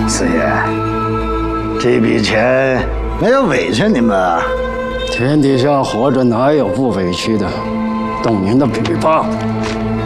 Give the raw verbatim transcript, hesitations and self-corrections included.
四爷，这笔钱没有委屈你们啊？ 天底下活着哪有不委屈的？动您的笔吧。